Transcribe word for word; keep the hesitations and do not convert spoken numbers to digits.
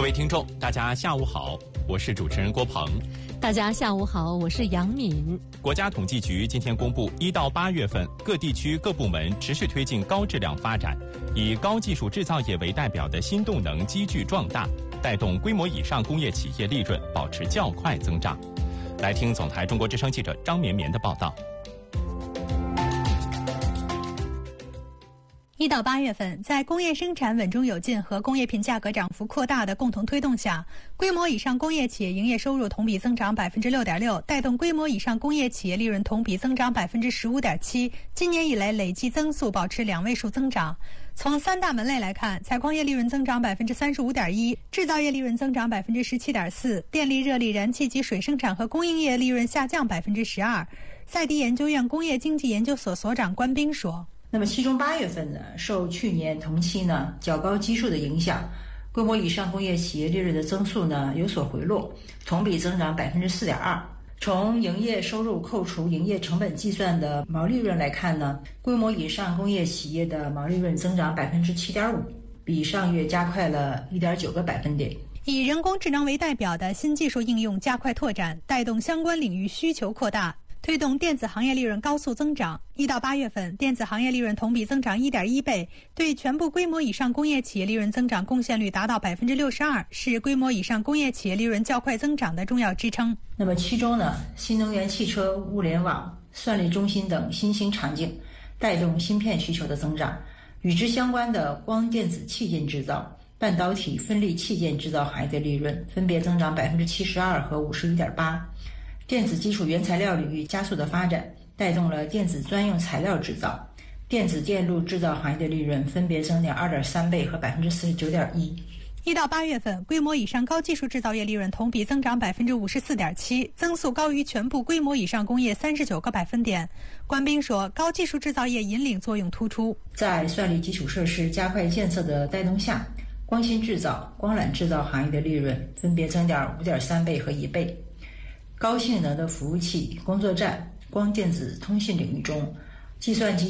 各位听众，大家下午好，我是主持人郭鹏。 大家下午好，我是杨敏。 国家统计局今天公布，一到八月份各地区各部门持续推进高质量发展，以高技术制造业为代表的新动能积聚壮大，带动规模以上工业企业利润保持较快增长。来听总台中国之声记者张绵绵的报道。 一到八月份，在工业生产稳中有进和工业品价格涨幅扩大的共同推动下，规模以上工业企业营业收入同比增长百分之六点六，带动规模以上工业企业利润同比增长百分之十五点七，今年以来累计增速保持两位数增长。从三大门类来看，采矿业利润增长百分之三十五点一，制造业利润增长百分之十七点四，电力、热力、燃气及水生产和供应业利润下降百分之十二。赛迪研究院工业经济研究所所长关斌说。 那么其中八月份呢，受去年同期呢较高基数的影响，规模以上工业企业利润的增速呢有所回落，同比增长百分之四点二。从营业收入扣除营业成本计算的毛利润来看呢，规模以上工业企业的毛利润增长百分之七点五，比上月加快了一点九个百分点。 以人工智能为代表的新技术应用加快拓展，带动相关领域需求扩大，推动电子行业利润高速增长。一到八月份，电子行业利润同比增长 一点一倍，对全部规模以上工业企业利润增长贡献率达到 百分之六十二， 是规模以上工业企业利润较快增长的重要支撑。 那么其中呢，新能源汽车、物联网、算力中心等新兴场景带动芯片需求的增长，与之相关的光电子器件制造、半导体分立器件制造行业的利润分别增长 百分之七十二 和 五十一点八。电子基础原材料领域加速的发展，带动了电子专用材料制造、电子电路制造行业的利润分别增长 二点三倍和 百分之四十九点一。 一到八月份，规模以上高技术制造业利润同比增长 百分之五十四点七， 增速高于全部规模以上工业三十九个百分点。关斌说，高技术制造业引领作用突出。 在算力基础设施加快建设的带动下，光芯制造、光缆制造行业的利润分别增长 五点三倍和一倍。高性能的服务器、工作站、光电子通信领域中，计算机